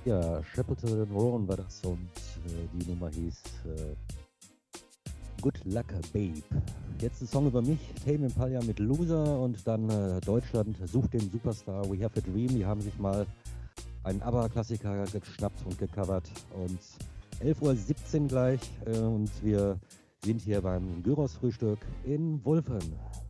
Ja, Shackleton Ron war das und die Nummer hieß Good Luck Babe. Jetzt ein Song über mich, Tame Impala mit Loser und dann Deutschland sucht den Superstar We Have a Dream. Die haben sich mal einen ABBA-Klassiker geschnappt und gecovert und 11:17 Uhr gleich und wir sind hier beim Gyros-Frühstück in Wulfen.